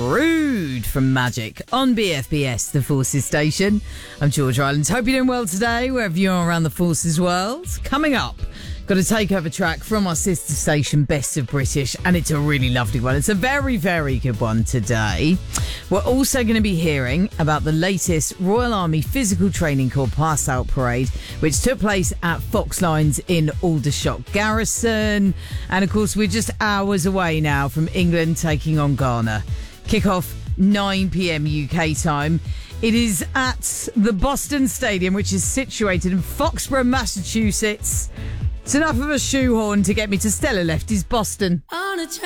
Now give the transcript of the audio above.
Crude from Magic on BFBS, the Forces Station. I'm George Rylands. Hope you're doing well today, wherever you are around the Forces world. Coming up, got a takeover track from our sister station, Best of British, and it's a really lovely one. It's a very, very good one today. We're also going to be hearing about the latest Royal Army Physical Training Corps Pass Out Parade, which took place at Fox Lines in Aldershot Garrison. And of course, we're just hours away now from England taking on Ghana. Kick-off 9 p.m. UK time. It is at the Boston Stadium, which is situated in Foxborough, Massachusetts. It's enough of a shoehorn to get me to Stella Lefty's Boston.